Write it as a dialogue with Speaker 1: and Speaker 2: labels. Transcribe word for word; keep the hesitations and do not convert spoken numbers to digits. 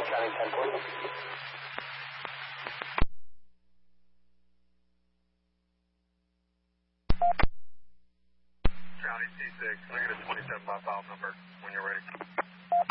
Speaker 1: Charlie ten forty.
Speaker 2: County T six, negative twenty-seven by file number when you're ready.